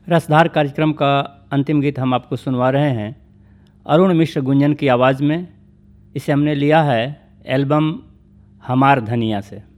रसधार कार्यक्रम का अंतिम गीत हम आपको सुनवा रहे हैं अरुण मिश्र गुंजन की आवाज़ में। इसे हमने लिया है एल्बम हमार धनिया से।